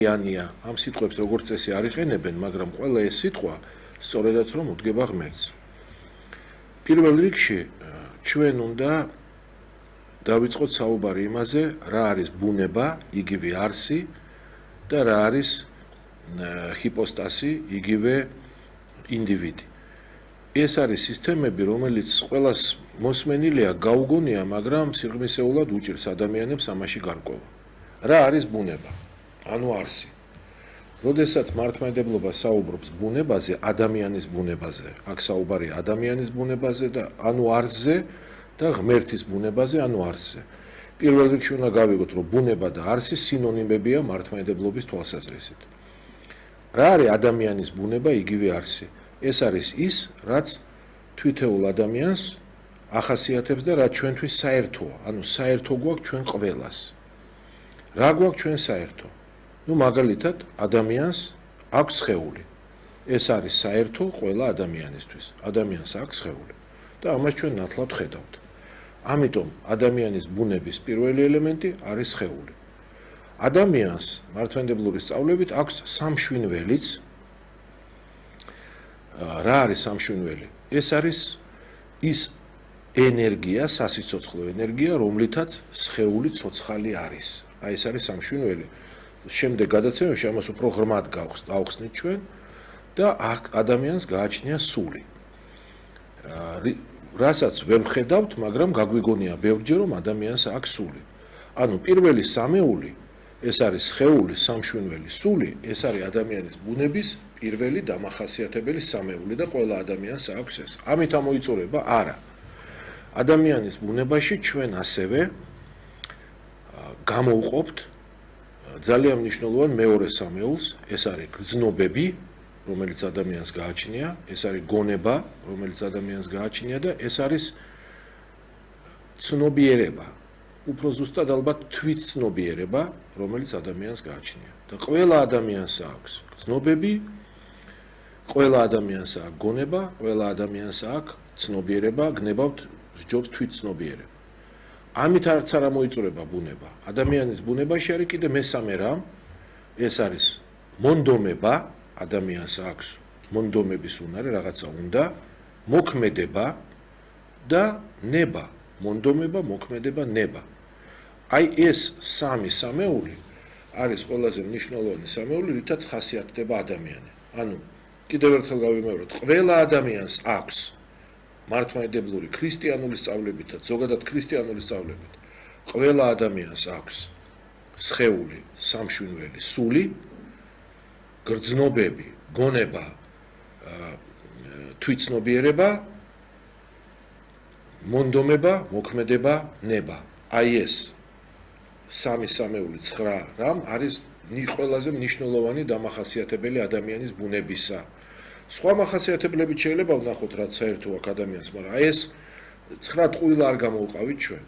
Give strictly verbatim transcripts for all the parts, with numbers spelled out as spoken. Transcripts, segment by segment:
იანია ამ სიტყვებს როგორც წესი არ იყენებენ, მაგრამ ყველა ეს სიტყვა სწორედაც რომ უდგება ღმერთს. პირველ რიგში ჩვენ უნდა დავიწყოთ საუბარი იმაზე, რა არის ბუნება, იგივე არსი და რა არის ჰიპოსტასი, იგივე ინდივიდი. ეს არის სისტემები, რომელიც ყველას მოსმენილია, გაუგონია, მაგრამ სიღრმისეულად უჭირს ადამიანებს ამაში გარკვევა. რა არის ბუნება? ანუ არსი. როდესაც მართლმადიდებლობა საუბრობს ბუნებაზე, ადამიანის ბუნებაზე, აქ საუბარია ადამიანის ბუნებაზე და ანუ არსზე და ღმერთის ბუნებაზე, ანუ არსზე. პირველ რიგში უნდა გავიგოთ, რომ ბუნება და არსი სინონიმებია მართლმადიდებლობის თვალსაზრისით. რა არის ადამიანის ბუნება, იგივე არსი? ეს არის ის, რაც თვითეულ ადამიანს ახასიათებს და რაც ჩვენთვის საერთოა, ანუ საერთო გვაქვს ჩვენ ყველას. რა გვაქვს ჩვენ საერთო? ნუ მაგალითად, ადამიანს აქვს სხეული. ეს არის საერთო ყველა ადამიანისთვის. ადამიანს აქვს სხეული და ამას ჩვენ ნათლად ხედავთ. ამიტომ ადამიანის ბუნების პირველი ელემენტი არის სხეული. ადამიანს მართლმადიდებლური სწავლებით აქვს სამშვინველიც. რა არის სამშვინველი? ეს არის ის ენერგია, სასიცოცხლო ენერგია, რომლითაც სხეული ცოცხალი არის. აი ეს არის სამშვინველი. შემდეგ გადაცემებში ამას უფრო ღრმად გავხსნით ჩვენ და ადამიანს გააჩნია სული. რასაც ვერ ვხედავთ, მაგრამ გაგვიგონია ბევრჯერ, რომ ადამიანს აქვს სული. ანუ პირველი სამეული, ეს არის სხეული, სამშვინველი, სული, ეს არის ადამიანის ბუნების პირველი დამახასიათებელი სამეული და ყველა ადამიანს აქვს ეს. ამით ამოიწურება? არა. ადამიანის ბუნებაში ჩვენ ასევე გამოვყოფთ ძალიან მნიშვნელოვან მეორე სამეულს, ეს არის გრძნობები, რომელიც ადამიანს გააჩნია, ეს არის გონება, რომელიც ადამიანს გააჩნია და ეს არის ცნობიერება. უფრო ზუსტად ალბათ თვითცნობიერება, რომელიც ადამიანს გააჩნია. და ყველა ადამიანს აქვს გრძნობები, ყველა ადამიანს აქვს გონება, ყველა ადამიანს აქვს ცნობიერება, გნებავთ სჯობს თვითცნობიერება. ამით არც არ მოიწურება ბუნება. ადამიანის ბუნებაში არის კიდე მესამე რამ, ეს არის მონდომება, ადამიანს აქვს მონდომების უნარი, რაღაცა უნდა, მოქმედება და ნება. მონდომება, მოქმედება, ნება. აი ეს სამი სამეული არის ყველაზე მნიშვნელოვანი სამეული, რითაც ხასიათდება ადამიანი. ანუ კიდევ ერთხელ გავიმეოროთ, ყველა ადამიანს აქვს მართლმადიდებლური ქრისტიანული სწავლებითაც, ზოგადად ქრისტიანული სწავლებით, ყველა ადამიანს აქვს სხეული, სამშვინველი, სული, გრძნობები, გონება, თვითცნობიერება, მონდომება, მოქმედება, ნება. აი ეს სამი სამეული ცხრა რამ არის ყველაზე მნიშვნელოვანი დამახასიათებელი ადამიანის ბუნებისა. სხვა მახასიათებლებით შეიძლება ვნახოთ, რაც საერთო აქვს ადამიანს, მაგრამ აი ეს ცხრა ტყუილა არ გამოვყავით ჩვენ.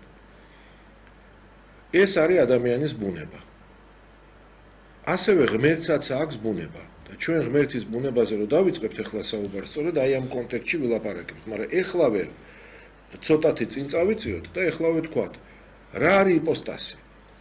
ეს არის ადამიანის ბუნება. ასევე ღმერთსაც აქვს ბუნება და ჩვენ ღმერთის ბუნებაზე რომ დავიწყებთ ახლა საუბარს, სწორედ აი ამ კონტექსტში ვილაპარაკებთ, მაგრამ ეხლავე ცოტათი წინ წავიწიოთ და ეხლავე თქვათ, რა არის იპოსტასი?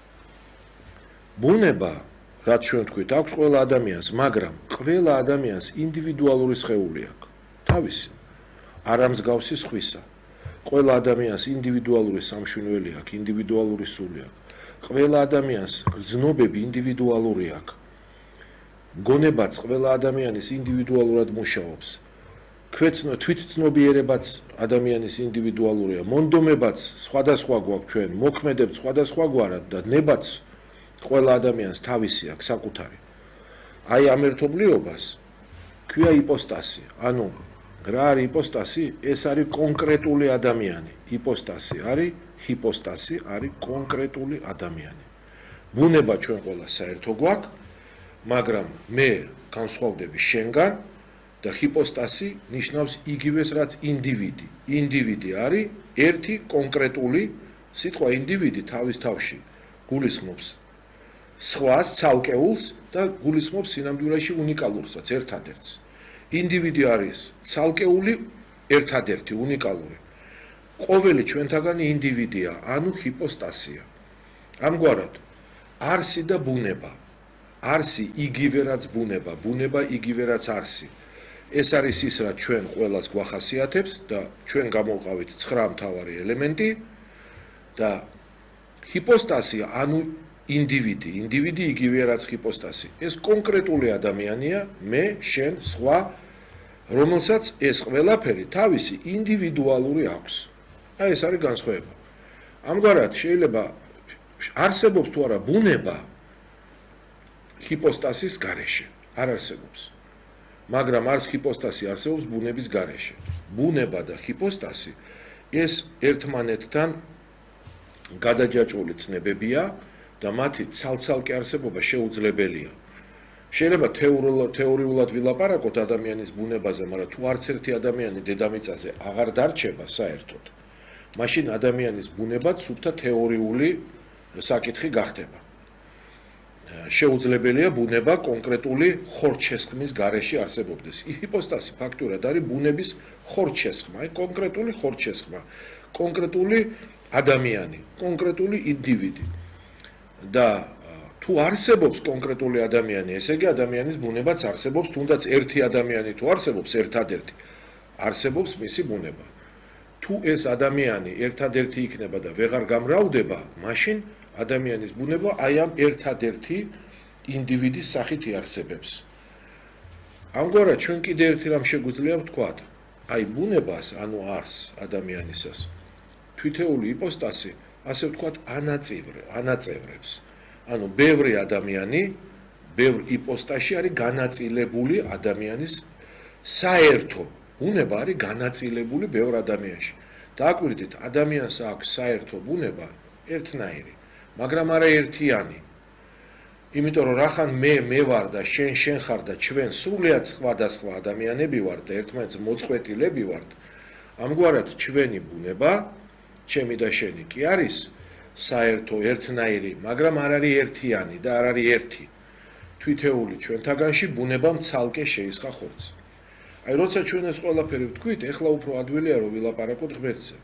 ბუნება, რაც ჩვენ თქვით, აქვს ყველა ადამიანს, მაგრამ ყველა ადამიანს ინდივიდუალური სხეული აქვს. თავისი, არა მსგავსი სხვისა. ყველა ადამიანს ინდივიდუალური სამშვინველი აქვს, ინდივიდუალური სული აქვს. ყველა ადამიანს გრძნობები ინდივიდუალური აქვს. გონებაც ყველა ადამიანის ინდივიდუალურად მუშაობს. ქვეცნო თვითცნობიერებაც ადამიანის ინდივიდუალურია. მონდომებაც სხვადასხვა გვაქვს ჩვენ, მოქმედებს სხვადასხვა გვარად და nebats ყველა ადამიანს თავისი აქვს საკუთარი. აი ამ ერთობლიობას ქვია იპოსტასი. ანუ რა არის იპოსტასი? ეს არის კონკრეტული ადამიანი. იპოსტასი არის, ჰიპოსტასი არის კონკრეტული ადამიანი. ბუნება ჩვენ ყველა საერთო გვაქვს, მაგრამ მე განსხვავდები შენგან და ჰიპოსტასი ნიშნავს იგივეს რაც ინდივიდი. ინდივიდი არის ერთი კონკრეტული სიტყვა ინდივიდი თავის თავში გულისხმობს სხვას ცალკეულს და გულისხმობს სინამდვილეში უნიკალურსაც ერთადერთს. ინდივიდი არის ცალკეული, ერთადერთი, უნიკალური. ყოველი ჩვენთაგანი ინდივიდია, ანუ ჰიპოსტასია. ამგვარად, არსი და ბუნება არსი იგივე რაც ბუნება, ბუნება იგივე რაც არსი. ეს არის ის, რაც ჩვენ ყველას გვახასიათებს და ჩვენ გამოვყავით ცხრა მთავარი ელემენტი და ჰიპოსტაზი, ანუ ინდივიდი, ინდივიდი იგივეა რაც ჰიპოსტაზი. ეს კონკრეტული ადამიანია, მე, შენ, სხვა, რომელსაც ეს ყველაფერი თავისი ინდივიდუალური აქვს. აი ეს არის განსხვავება. ამგვარად შეიძლება არსებობს თუ არა ბუნება ჰიპოსტაზის გარეშე, არ არსებობს. მაგრამ არც ჰიპოსტაზი არსებობს ბუნების გარეშე. ბუნება და ჰიპოსტაზი ეს ერთმანეთთან გადაჯაჭვული ცნებებია და მათი ცალ-ცალკე არსებობა შეუძლებელია. შეიძლება თეორიულად ვილაპარაკოთ ადამიანის ბუნებაზე, მაგრამ თუ არც ერთი ადამიანი დედამიწაზე აღარ დარჩება საერთოდ, მაშინ ადამიანის ბუნებაც სუფთა თეორიული საკითხი გახდება. შეუძლებელია ბუნება კონკრეტული ხორჩესხმის გარეშე არსებობდეს. ჰიპოსტაზი ფაქტურად არის ბუნების ხორჩესხმა, აი კონკრეტული ხორჩესხმა, კონკრეტული ადამიანი, კონკრეტული ინდივიდი. და თუ არსებობს კონკრეტული ადამიანი, ესე იგი ადამიანის ბუნებაც არსებობს, თუნდაც ერთი ადამიანი თუ არსებობს, ერთადერთი არსებობს მისი ბუნება. თუ ეს ადამიანი ერთადერთი იქნება და ვეღარ გამრავლდება, მაშინ ადამიანის ბუნება აი ამ ერთადერთი ინდივიდის სახით იარსებებს. ამგვარად ჩვენ კიდე ერთი რამ შეგვიძლია ვთქვათ, აი ბუნებას, ანუ არსს ადამიანისას, თვითეული იპოსტასი, ასე ვთქვათ, ანაწივრებს, ანაწევრებს. ანუ ბევრი ადამიანი, ბევრ იპოსტაში არის განაწილებული ადამიანის საერთო ბუნება არის განაწილებული ბევრ ადამიანში. დააკვირდით, ადამიანს აქვს საერთო ბუნება ერთნაირი, მაგრამ არა ერთიანი. იმიტომ რომ რახან მე მე ვარ და შენ შენ ხარ და ჩვენ სრულიად სხვადასხვა ადამიანები ვართ და ერთმანეთს მოწყვეტილები ვართ, ამგვარად ჩვენი ბუნება, ჩემი და შენი კი არის საერთო ერთნაირი, მაგრამ არ არის ერთიანი და არ არის ერთი. თვითეული ჩვენთაგანში ბუნებამ ცალკე შეისხა ხორცს. აი როცა ჩვენ ეს ყველაფერი ვთქვით, ეხლა უფრო ადვილია რომ ვილაპარაკოთ ღმერთზე.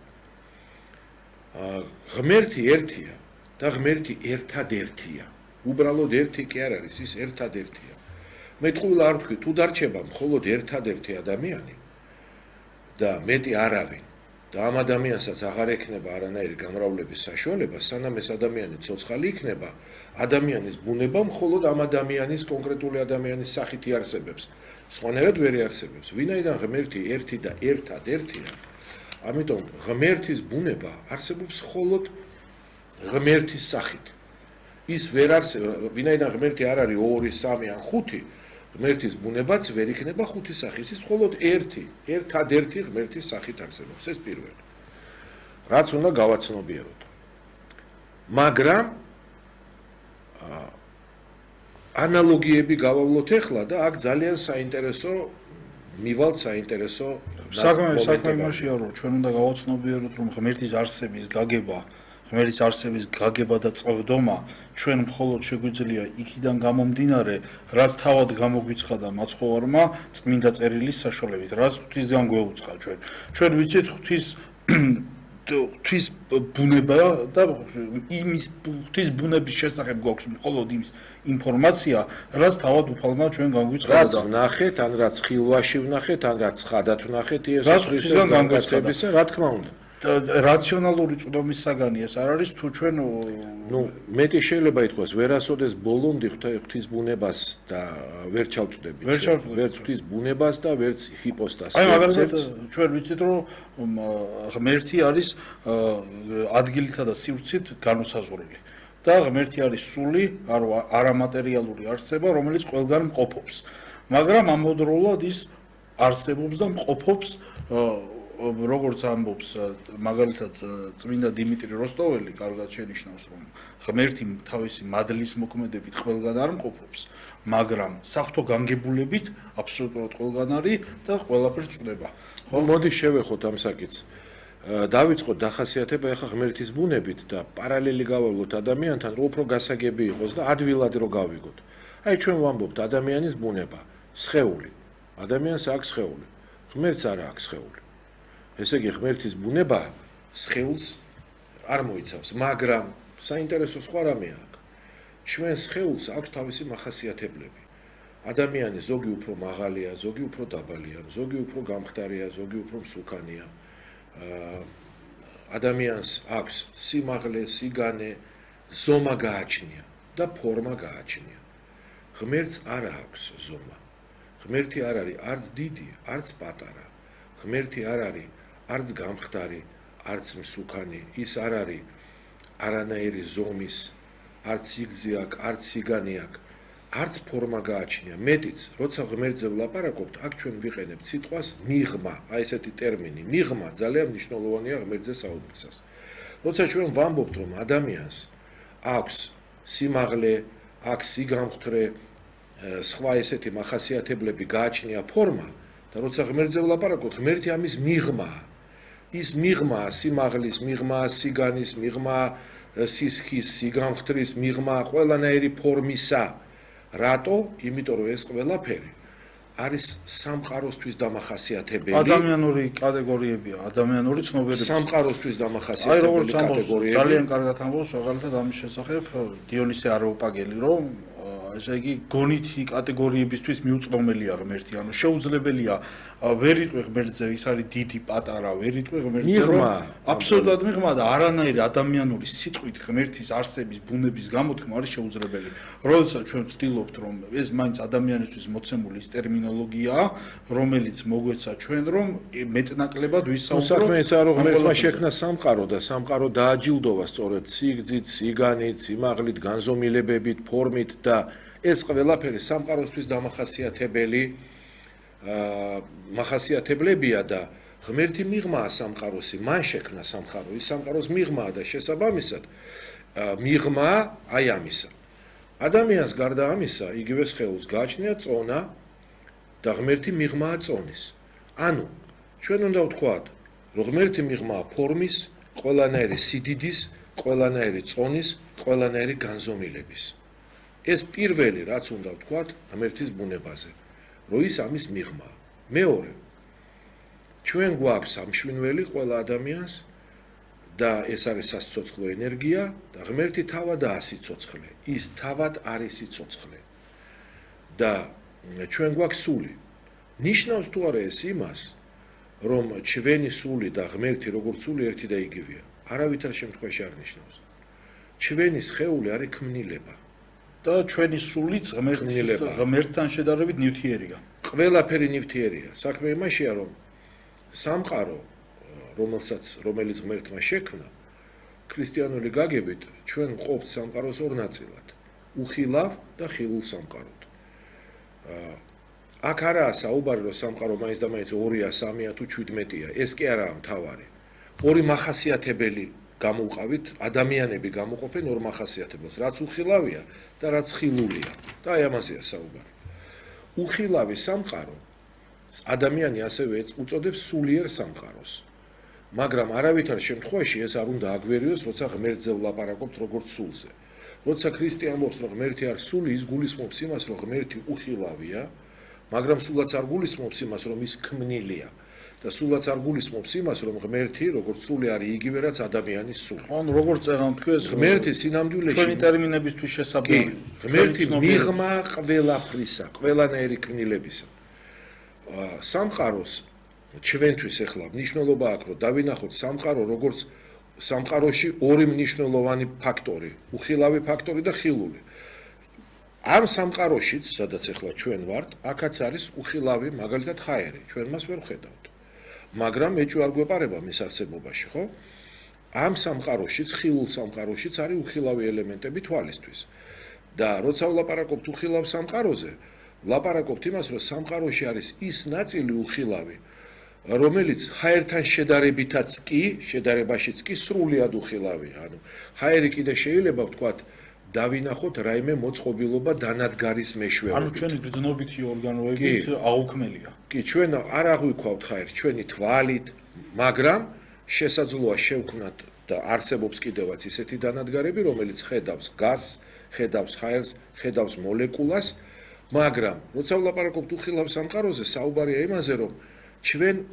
ღმერთი ერთია და ღმერთი ერთადერთია. უბრალოდ ერთი კი არ არის, ის ერთადერთია. მე ტყუილ არ ვთქვი, თუ დარჩება მხოლოდ ერთადერთი ადამიანი და მეტი არავინ და ამ ადამიანსაც აღარ ექნება არანაირი გამრავლების საშუალება, სანამ ეს ადამიანი ცოცხალი იქნება, ადამიანის ბუნება მხოლოდ ამ ადამიანის კონკრეტული ადამიანის სახით იარსებებს. სხვანაირად ვერ იარსებებს. ვინაიდან ღმერთი ერთი და ერთადერთია, ამიტომ ღმერთის ბუნება არსებობს მხოლოდ ღმერთის სახით. ის ვერ არსებობს, ვინაიდან ღმერთი არ არის ორი, სამი ან ხუთი, ღმერთის ბუნებაც ვერ იქნება ხუთი სახის, ის მხოლოდ ერთი, ერთადერთი ღმერთის სახით არსებობს, ეს პირველი. რაც უნდა გავაცნობიეროთ. მაგრამ ანალოგიები გავავლოთ ახლა და აქ ძალიან საინტერესო მივალთ საინტერესო საკმაოდ საკმაოდ იმაშია რომ ჩვენ უნდა გავაცნობიეროთ რომ ღმერთის არსების გაგება ღმერთის არსების გაგება და წვდომა ჩვენ მხოლოდ შეგვიძლია იქიდან გამომდინარე, რაც თავად გამოგვიცხადა მაცხოვარმა წმინდა წერილის საშუალებით, რაც ღვთისგან გვეუწყა ჩვენ. ჩვენ ვიცით ღვთის ღვთის ბუნება და იმის ღვთის ბუნების შესახებ გვაქვს მხოლოდ იმის ინფორმაცია, რაც თავად უფალმა ჩვენ განგვიცხადა. რაც ვნახეთ, ან რაც ხილვაში ვნახეთ, ან რაც ხადად ვნახეთ იესოს ქრისტეს განგაცემისა, რა თქმა უნდა. რაციონალური წვდომის საგანი ეს არ არის თუ ჩვენ ნუ მეტი შეიძლება ითქვას ვერასოდეს ბოლომდე ღვთის ბუნებას და ვერ ჩავწვდები ვერც ღვთის ბუნებას და ვერც ჰიპოსტაზს. აი მაგალითად ჩვენ ვიცით რომ ღმერთი არის ადგილითა და სივრცით განუსაზღვრელი და ღმერთი არის სული არამატერიალური არსება რომელიც ყველგან მყოფობს მაგრამ ამავდროულად ის არსებობს და მყოფობს როგორც ამბობს მაგალითად წმინდა დიმიტრი როსტოველი კარგად შენიშნავს რომ ღმერთი თავისი მადლის მოქმედებით ყველგან არ მყოფობს მაგრამ საღვთო განგებულებით აბსოლუტურად ყველგან არის და ყველაფერს წვდება. ხო მოდი შევეხოთ ამ საკითხს. დავიწყოთ დახასიათება ახლა ღმერთის ბუნებით და პარალელი გავავლოთ ადამიანთან რომ უფრო გასაგები იყოს და ადვილად რო გავიგოთ. აი ჩვენ ვამბობთ ადამიანის ბუნება, სხეული. ადამიანს აქვს სხეული. ღმერთს არ აქვს სხეული. ესე იგი ღმერთის ბუნება სხეულს არ მოიცავს, მაგრამ საინტერესო სხვა რამე აქვს. ჩვენს სხეულს აქვს თავისი მახასიათებლები. ადამიანი ზოგი უფრო მაღალია, ზოგი უფრო დაბალია, ზოგი უფრო გამხდარია, ზოგი უფრო მსუქანია. ადამიანს აქვს სიმაღლე, სიგანე, ზომა გააჩნია და ფორმა გააჩნია. ღმერთს არ აქვს ზომა. ღმერთი არ არის არც დიდი, არც პატარა. ღმერთი არ არის არც გამხდარი, არც მსუქანი. ის არ არის არანაირი ზომის, არც სიგრძე აქვს, არც სიგანი აქვს. არც ფორმა გააჩნია. მეტიც, როცა ღმერთზე ვლაპარაკობთ, აქ ჩვენ ვიყენებთ სიტყვას მიღმა, აი ესეთი ტერმინი. მიღმა ძალიან მნიშვნელოვანია ღმერთზე საუბრისას. როცა ჩვენ ვამბობთ, რომ ადამიანს აქვს სიმაღლე, აქვს სიგამხდრე, სხვა ესეთი მახასიათებლები გააჩნია ფორმა და როცა ღმერთზე ვლაპარაკობთ, ღმერთი ამის მიღმაა. ის მიღმაა სიმაღლის, მიღმაა სიგანის, მიღმაა სისქის, სიგამხდრის, მიღმაა ყველანაირი ფორმისა. რატო? იმიტომ რომ ეს ყველაფერი არის სამყაროსთვის დამახასიათებელი. ადამიანური კატეგორიებია, ადამიანური ცნობიერება. სამყაროსთვის დამახასიათებელი კატეგორიები. ძალიან კარგად ამბობს, მაგალითად ამის შესახებ დიონისე არაოპაგელი, რომ ესე იგი გონითი კატეგორიებისთვის მიუწვდომელია ღმერთი, ანუ შეუძლებელია ვერ იყვე ღმერთზე, ის არის დიდი, პატარა, ვერ იყვე ღმერთზე. მიღმა, აბსოლუტურად მიღმა და არანაირი ადამიანური სიტყვით ღმერთის არსების, ბუნების გამოთქმა არის შეუძლებელი. როდესაც ჩვენ ვცდილობთ, რომ ეს მაინც ადამიანისთვის მოცემული ის ტერმინოლოგიაა, რომელიც მოგვეცა ჩვენ, რომ მეტნაკლებად ვისაუბროთ. საქმე ესაა, რომ ღმერთმა შექმნა სამყარო და სამყარო დააჯილდოვა სწორედ სიგრძით, სიგანით, სიმაღლით, განზომილებებით, ფორმით და ეს ყველაფერი სამყაროსთვის დამახასიათებელი მახასიათებლებია და ღმერთი მიღმაა სამყაროსი, მან შექმნა სამყარო, ის სამყაროს მიღმაა და შესაბამისად მიღმა აი ამისა. ადამიანს გარდა ამისა, იგივე სხეულს გააჩნია წონა და ღმერთი მიღმაა წონის. ანუ ჩვენ უნდა ვთქვათ, რომ ღმერთი მიღმაა ფორმის, ყველანაირი სიდიდის, ყველანაირი წონის, ყველანაირი განზომილების. ეს პირველი რაც უნდა ვთქვათ ღმერთის ბუნებაზე, რომ ის ამის მიღმაა. მეორე, ჩვენ გვაქვს სამშვინველი ყველა ადამიანს და ეს არის სასიცოცხლო ენერგია და ღმერთი თავადაა სიცოცხლე. ის თავად არის სიცოცხლე. და ჩვენ გვაქვს სული. ნიშნავს თუ არა ეს იმას, რომ ჩვენი სული და ღმერთი როგორც სული ერთი და იგივეა. არავითარ შემთხვევაში არ ნიშნავს. ჩვენი სხეული არის ქმნილება. და ჩვენი სულიც ღმერთთან შედარებით ნივთიერია. ყველაფერი ნივთიერია. საქმე იმაშია, რომ სამყარო, რომელსაც რომელიც ღმერთმა შექმნა, ქრისტიანული გაგებით, ჩვენ ვყოფთ სამყაროს ორ ნაწილად: უხილავ და ხილულ სამყაროდ. აქ არაა საუბარი, რომ სამყარო მაინც და მაინც ორია, სამია თუ ჩვიდმეტია. ეს კი არაა მთავარი. ორი მახასიათებელი გამოვყავით, ადამიანები გამოყოფენ ორ მახასიათებელს, რაც უხილავია და რაც ხილულია. და აი ამაზეა საუბარი. უხილავი სამყარო ადამიანი ასევე უწოდებს სულიერ სამყაროს. მაგრამ არავითარ შემთხვევაში ეს არ უნდა აგვერიოს, როცა ღმერთზე ვლაპარაკობთ როგორც სულზე. როცა ქრისტე ამბობს, რომ ღმერთი არის სული, ის გულისხმობს იმას, რომ ღმერთი უხილავია, მაგრამ სულაც არ გულისხმობს იმას, რომ ის ქმნილია. და სულაც არ გულისხმობს იმას, რომ ღმერთი როგორც სული არის იგივე რაც ადამიანის სული. ანუ როგორც წერან თქვი ეს ღმერთი სინამდვილეში ჩვენი ტერმინებისთვის შესაბამისად. ღმერთი მიღმა ყველაფრისა, ყველანაირი ქმნილებისა. სამყაროს ჩვენთვის ახლა მნიშვნელობა აქვს, რომ დავინახოთ სამყარო როგორც სამყაროში ორი მნიშვნელოვანი ფაქტორი, უხილავი ფაქტორი და ხილული. ამ სამყაროშიც, სადაც ახლა ჩვენ ვართ, აქაც არის უხილავი, მაგალითად ჰაერი, ჩვენ მას ვერ ვხედავთ. მაგრამ ეჭვი არ გვეპარება მის არსებობაში, ხო? ამ სამყაროშიც, ხილულ სამყაროშიც არის უხილავი ელემენტები თვალისთვის. და როცა ვლაპარაკობთ უხილავ სამყაროზე, ვლაპარაკობთ იმას, რომ სამყაროში არის ის ნაწილი უხილავი, რომელიც ჰაერთან შედარებითაც კი, შედარებაშიც კი სრულიად უხილავია. ანუ ჰაერი კიდე შეიძლება ვთქვათ, დავინახოთ რაიმე მოწყობილობა დანადგარის მეშვეობით. ანუ ჩვენი გრძნობითი ორგანოებით აუქმელია. კი, ჩვენ არ აღვიქვავთ ჰაერს ჩვენი თვალით, მაგრამ შესაძლოა შევქმნათ და არსებობს კიდევაც ისეთი დანადგარები, რომელიც ხედავს გაზს, ხედავს ჰაერს, ხედავს მოლეკულას, მაგრამ როცა ვლაპარაკობთ უხილავ სამყაროზე, საუბარია იმაზე, რომ ჩვენ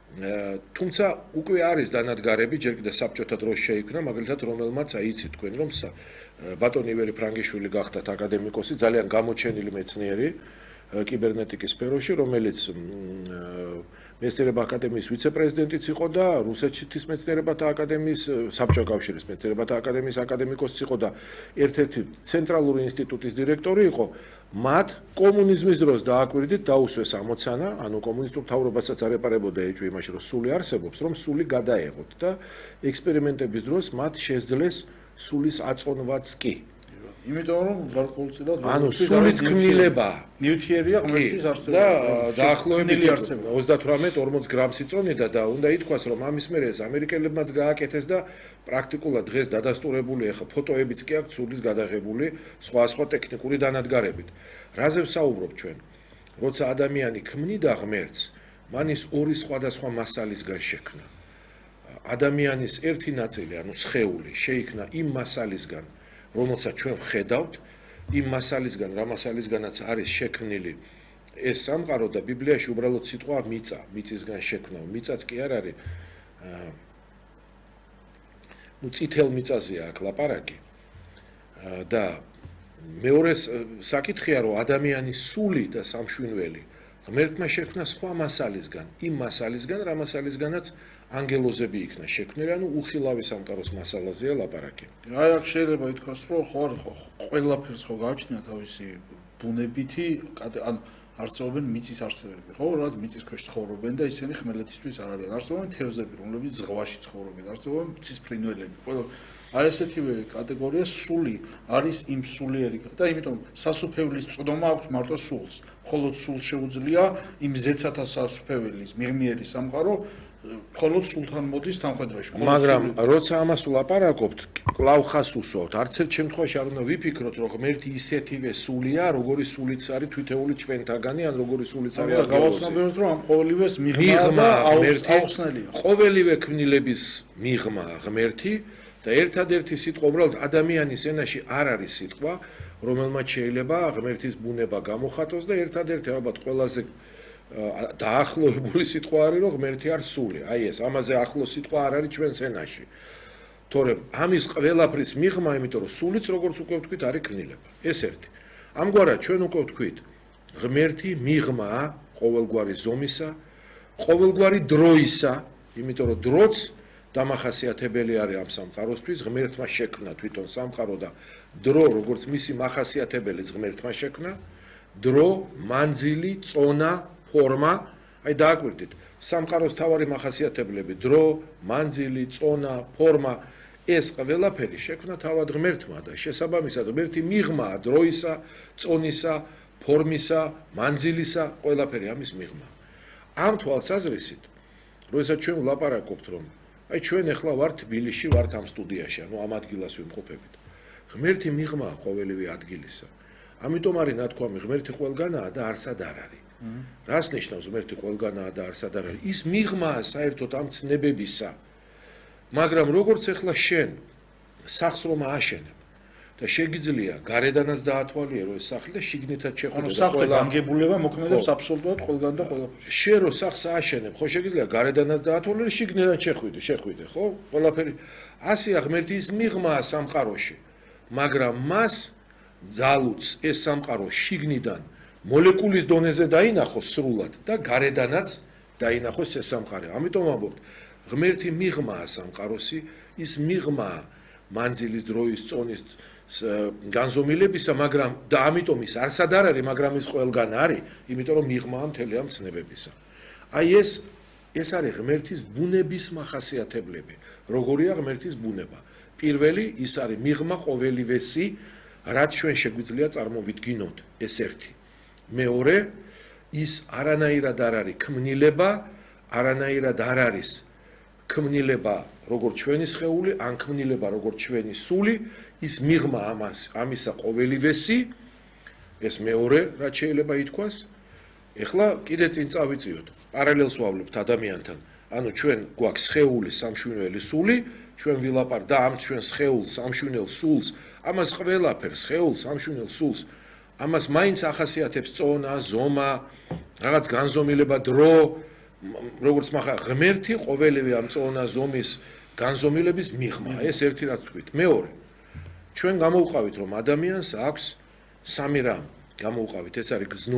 თუმცა უკვე არის დანადგარები, ჯერ კიდევ საბჭოთა დროს შეიქმნა, მაგალითად რომელმაც აიცით თქვენ რომ ბატონი ივერი ფრანგიშვილი გახდათ აკადემიკოსი, ძალიან გამოჩენილი მეცნიერი კიბერნეტიკის სფეროში, რომელიც მეცნიერებათა აკადემიის ვიცე-პრეზიდენტიც იყო და რუსეთის მეცნიერებათა აკადემიის, საბჭოთა კავშირის მეცნიერებათა აკადემიის აკადემიკოსიც იყო და ერთ-ერთი ცენტრალური ინსტიტუტის დირექტორი იყო. მათ კომუნიზმის დროს დააკვირდით დაუსვეს ამოცანა, ანუ კომუნისტურ მთავრობასაც არ ეპარებოდა ეჭვი იმაში, რომ სული არსებობს, რომ სული გადაეღოთ და ექსპერიმენტების დროს მათ შეძლეს სულის აწონვაც კი. იმიტომ რომ გარკვეულწილად ანუ სულის ქმნილება ნიუთიერია ღმერთის არსება და დაახლოებით ოცდათვრამეტ ორმოც გრამს იწონიდა და უნდა ითქვას რომ ამის მერე ეს ამერიკელებმაც გააკეთეს და პრაქტიკულად დღეს დადასტურებული ახლა ფოტოებიც კი აქვს სულის გადაღებული სხვა სხვა ტექნიკური დანადგარებით. რაზე ვსაუბრობ ჩვენ? როცა ადამიანი ქმნიდა ღმერთს, მან ის ორი სხვადასხვა მასალისგან შექმნა. ადამიანის ერთი ნაწილი, ანუ სხეული, შეიქმნა იმ მასალისგან, რომელსაც ჩვენ ვხედავთ, იმ მასალისგან, რა მასალისგანაც არის შექმნილი ეს სამყარო და ბიბლიაში უბრალოდ სიტყვა მიწა, მიწისგან შექმნა. მიწაც კი არ არის ნუ წითელ მიწაზეა აქ ლაპარაკი. და მეორე საკითხია, რომ ადამიანის სული და სამშვინველი ღმერთმა შექმნა სხვა მასალისგან, იმ მასალისგან, რა მასალისგანაც ანგელოზები იქნა შექმნილი, ანუ უხილავი სამყაროს მასალაზეა ლაპარაკი. აი აქ შეიძლება ითქვას, რომ ხო ყველაფერს ხო გააჩნია თავისი ბუნებითი, ან არსებობენ მიწის არსებები, ხო, რაც მიწის ქვეშ ცხოვრობენ და ისინი ხმელეთისთვის არ არიან. არსებობენ თევზები, რომლებიც ზღვაში ცხოვრობენ, არსებობენ მიწის ფრინველები. ყველა აი ესეთივე კატეგორია სული არის იმ სულიერი და იმიტომ სასუფეველის წოდომა აქვს მარტო სულს. მხოლოდ სულს შეუძლია იმ ზეცათა სასუფეველის მიღმიერი სამყარო მხოლოდ სულთან მოდის თანხმდროში. მაგრამ როცა ამას ვლაპარაკობთ, კлау ხას უსვავთ. არც ერთ შემთხვევაში არ უნდა ვიფიქროთ, რომ ღმერთი ისეთივე სულია, როგორი სულიც არის თვითეული ჩვენთაგანი, ან როგორი სულიც არის აღგავსი. გავაცნობიეროთ, რომ ამ ყოველივეს მიღმა აუხსნელია. ყოველივე ქმნილების მიღმა ღმერთი და ერთადერთი სიტყვა უბრალოდ ადამიანის ენაში არ არის სიტყვა, რომელმაც შეიძლება ღმერთის ბუნება გამოხატოს და ერთადერთი ალბათ ყველაზე დაახლოებული სიტყვა არის, რომ ღმერთი არის სული. აი ეს, ამაზე ახლო სიტყვა არ არის ჩვენს ენაში. თორემ ამის ყველაფრის მიღმა, იმიტომ რომ სულიც როგორც უკვე ვთქვით, არის ქმნილება. ეს ერთი. ამგვარად ჩვენ უკვე ვთქვით, ღმერთი მიღმაა ყოველგვარი ზომისა, ყოველგვარი დროისა, იმიტომ რომ დროც დამახასიათებელი არის ამ სამყაროსთვის, ღმერთმა შექმნა თვითონ სამყარო და დრო, როგორც მისი მახასიათებელი ღმერთმა შექმნა, დრო, მანძილი, წონა, ფორმა, აი დააკვირდით, სამყაროს თავარი მახასიათებლები, დრო, მანძილი, წონა, ფორმა, ეს ყველაფერი შექმნა თავად ღმერთმა და შესაბამისად ღმერთი მიღმაა დროისა, წონისა, ფორმისა, მანძილისა, ყველაფერი ამის მიღმა. ამ თვალსაზრისით, როდესაც ჩვენ ვლაპარაკობთ, რომ აი ჩვენ ახლა ვართ თბილისში, ვართ ამ სტუდიაში, ანუ ამ ადგილას ვიმყოფებით. ღმერთი მიღმაა ყოველივე ადგილისა. ამიტომ არის ნათქვამი ღმერთი ყველგანაა და არსად არ არის. რას ნიშნავს ღმერთი ყველგანაა და არსად არ არის? ის მიღმაა საერთოდ ამ ცნებებისა. მაგრამ როგორც ახლა შენ სახს რომ ააშენებ და შეგიძლია გარედანაც დაათვალიერო ეს სახლი და შიგნითაც შეხვიდე და ყველა განგებულება მოქმედებს აბსოლუტურად ყველგან და ყველაფერში. შენ რო სახს ააშენებ, ხო შეგიძლია გარედანაც დაათვალიერო, შიგნითაც შეხვიდე, შეხვიდე, ხო? ყველაფერი ასეა ღმერთი ის მიღმაა სამყაროში. მაგრამ მას ძალუც ეს სამყარო შიგნიდან მოლეკულის დონეზე დაინახოს სრულად და გარედანაც დაინახოს ეს სამყარო. ამიტომ ამბობთ, ღმერთი მიღმაა სამყაროსი, ის მიღმაა მანძილის, დროის, წონის განზომილებისა, მაგრამ და ამიტომ ის არსად არ არის, მაგრამ ის ყველგან არის, იმიტომ რომ მიღმაა მთელი ამ ცნებებისა. აი ეს ეს არის ღმერთის ბუნების მახასიათებლები. როგორია ღმერთის ბუნება? პირველი ის არის მიღმა ყოველივესი, რაც ჩვენ შეგვიძლია წარმოვიდგინოთ, ეს ერთი. მეორე ის არანაირად არ არის ქმნილება, არანაირად არ არის ქმნილება როგორც ჩვენი სხეული, ან ქმნილება როგორც ჩვენი სული, ის მიღმა ამას, ამისა ყოველივესი, ეს მეორე, რაც შეიძლება ითქვას. ეხლა კიდე წინ წავიწიოთ, პარალელს ვავლებთ ადამიანთან. ანუ ჩვენ გვაქვს სხეული, სამშვინველი, სული, ჩვენ ვილაპარაკთ და ამ ჩვენ სხეულს, სამშვინელ სულს, ამას ყველაფერს, სხეულს, სამშვინელ სულს, ამას მაინც ახასიათებს წონა, ზომა, რაღაც განზომილება, დრო როგორც მახა ღმერთი ყოველივე ამ წონა ზომის განზომილების მიღმა, ეს ერთი რაც თქვით. მეორე, ჩვენ გამოვყავით რომ ადამიანს აქვს სამი რამ, გამოვყავით, ეს არის